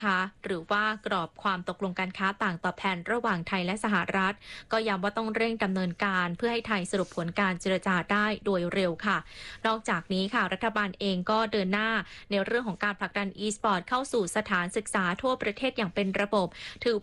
หรือว่ากรอบความตกลงการค้าต่างตอบแทนระหว่างไทยและสหรัฐก็ย้ำว่าต้องเร่งดำเนินการเพื่อให้ไทยสรุปผลการเจรจาได้โดยเร็วค่ะนอกจากนี้ค่ะรัฐบาลเองก็เดินหน้าในเรื่องของการผลักดัน e-sport เข้าสู่สถานศึกษาทั่วประเทศอย่างเป็นระบบถือ